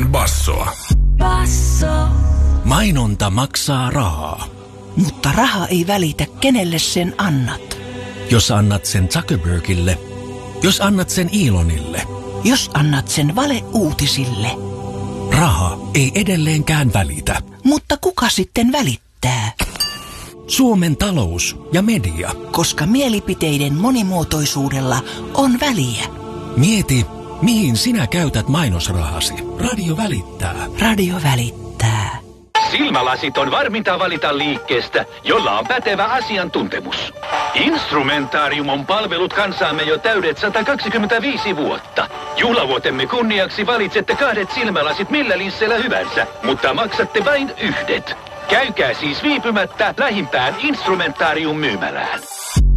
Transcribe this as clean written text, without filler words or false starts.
ilman bassoa. Basso. Mainonta maksaa rahaa. Mutta raha ei välitä, kenelle sen annat. Jos annat sen Zuckerbergille, jos annat sen Elonille, jos annat sen valeuutisille. Raha ei edelleenkään välitä. Mutta kuka sitten välittää? Suomen talous ja media. Koska mielipiteiden monimuotoisuudella on väliä. Mieti, mihin sinä käytät mainosrahasi. Radio välittää. Radio välittää. Silmälasit on varminta valita liikkeestä, jolla on pätevä asiantuntemus. Instrumentarium on palvellut kansaamme jo täydet 125 vuotta. Juhlavuotemme kunniaksi valitsette 2 silmälasit millä linsseillä hyvänsä, mutta maksatte vain 1. Käykää siis viipymättä lähimpään Instrumentarium myymälään.